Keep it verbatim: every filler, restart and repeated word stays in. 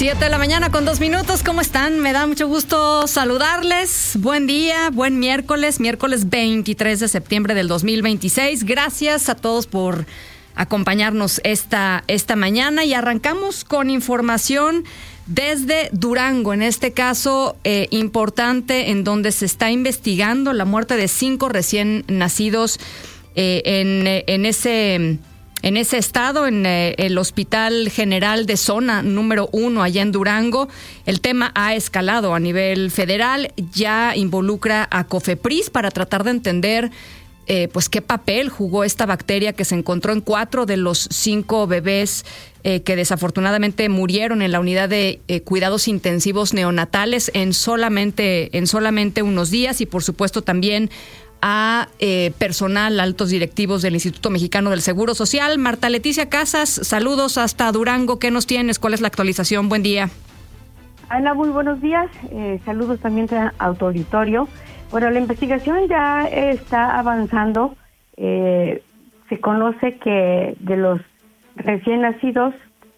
Siete de la mañana con dos minutos. ¿Cómo están? Me da mucho gusto saludarles. Buen día, buen miércoles, miércoles veintitrés de septiembre del dos mil veintiséis. Gracias a todos por acompañarnos esta, esta mañana y arrancamos con información desde Durango, en este caso eh, importante, en donde se está investigando la muerte de cinco recién nacidos eh, en, en ese... En ese estado, en eh, el Hospital General de Zona número uno, allá en Durango. El tema ha escalado a nivel federal, ya involucra a COFEPRIS para tratar de entender eh, pues qué papel jugó esta bacteria que se encontró en cuatro de los cinco bebés eh, que desafortunadamente murieron en la unidad de eh, cuidados intensivos neonatales en solamente, en solamente unos días, y por supuesto también a eh, personal, altos directivos del Instituto Mexicano del Seguro Social. Marta Leticia Casas, saludos hasta Durango. ¿Qué nos tienes? ¿Cuál es la actualización? Buen día. Ana, muy buenos días. Eh, saludos también a tu auditorio. Bueno, la investigación ya está avanzando. Eh, se conoce que de los recién nacidos,